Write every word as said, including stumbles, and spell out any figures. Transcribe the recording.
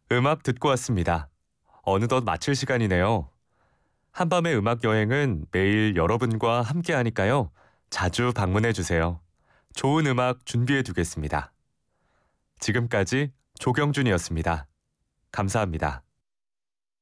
음악 듣고 왔습니다. 어느덧 마칠 시간이네요. 한밤의 음악 여행은 매일 여러분과 함께 하니까요. 자주 방문해 주세요. 좋은 음악 준비해 두겠습니다. 지금까지 조경준이었습니다. 감사합니다.